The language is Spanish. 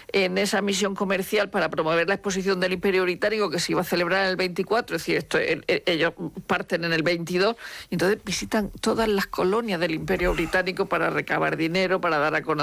en esa misión comercial para promover la exposición del Imperio Británico que se iba a celebrar en el 24, es decir, ellos parten en el 22, y entonces visitan todas las colonias del Imperio Británico para recabar dinero, para dar a conocer